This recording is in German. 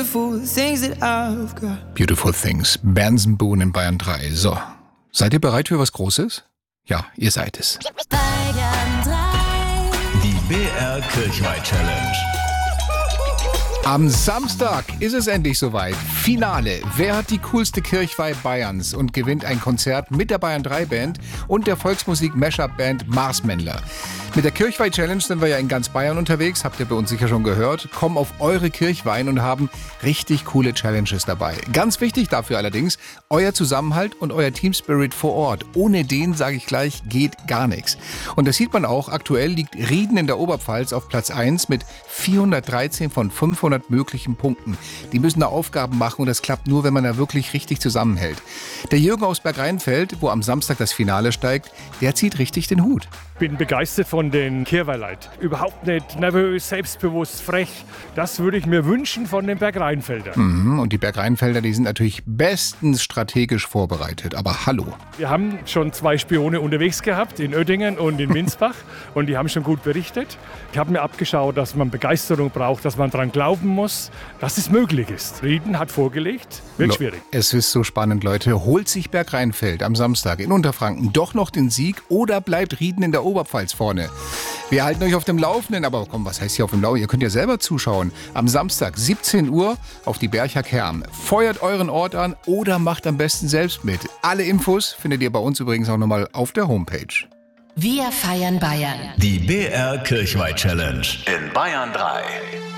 Beautiful Things, Bernsson-Boone in Bayern 3. So, seid ihr bereit für was Großes? Ja, ihr seid es. Bayern 3. Die BR Kirchweih Challenge. Am Samstag ist es endlich soweit. Finale. Wer hat die coolste Kirchweih Bayerns und gewinnt ein Konzert mit der Bayern 3 Band und der Volksmusik-Mashup-Band Marsmännler. Mit der Kirchweih Challenge sind wir ja in ganz Bayern unterwegs, habt ihr bei uns sicher schon gehört, kommen auf eure Kirchweihn und haben richtig coole Challenges dabei. Ganz wichtig dafür allerdings, euer Zusammenhalt und euer Teamspirit vor Ort. Ohne den, sage ich gleich, geht gar nichts. Und das sieht man auch, aktuell liegt Rieden in der Oberpfalz auf Platz 1 mit 413 von 500 möglichen Punkten. Die müssen da Aufgaben machen und das klappt nur, wenn man da wirklich richtig zusammenhält. Der Jürgen aus Bergrheinfeld, wo am Samstag das Finale steigt, der zieht richtig den Hut. Ich bin begeistert von den Kirchweih-Leuten. Überhaupt nicht nervös, selbstbewusst, frech. Das würde ich mir wünschen von den Bergrheinfeldern. Und die Bergrheinfelder, die sind natürlich bestens strategisch vorbereitet. Aber hallo. Wir haben schon 2 Spione unterwegs gehabt, in Oettingen und in Winsbach. Und die haben schon gut berichtet. Ich habe mir abgeschaut, dass man Begeisterung braucht, dass man daran glauben muss, dass es möglich ist. Rieden hat vorgelegt, wird schwierig. Es ist so spannend, Leute. Holt sich Bergrheinfeld am Samstag in Unterfranken doch noch den Sieg oder bleibt Rieden in der Oberpfalz vorne? Wir halten euch auf dem Laufenden, aber komm, was heißt hier auf dem Laufenden? Ihr könnt ja selber zuschauen. Am Samstag, 17 Uhr, auf die Berghack Herm. Feuert euren Ort an oder macht am besten selbst mit. Alle Infos findet ihr bei uns übrigens auch nochmal auf der Homepage. Wir feiern Bayern. Die BR Kirchweih Challenge in Bayern 3.